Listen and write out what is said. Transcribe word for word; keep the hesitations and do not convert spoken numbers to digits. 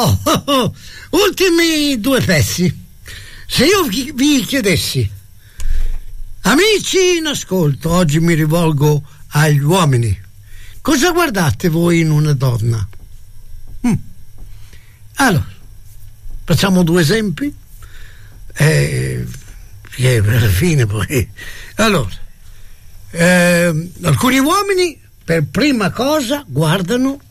Oh, oh, oh, ultimi due pezzi. Se io vi, vi chiedessi, amici in ascolto, oggi mi rivolgo agli uomini, cosa guardate voi in una donna? Mm. Allora, facciamo due esempi, eh, che alla fine poi... Allora, eh, alcuni uomini per prima cosa guardano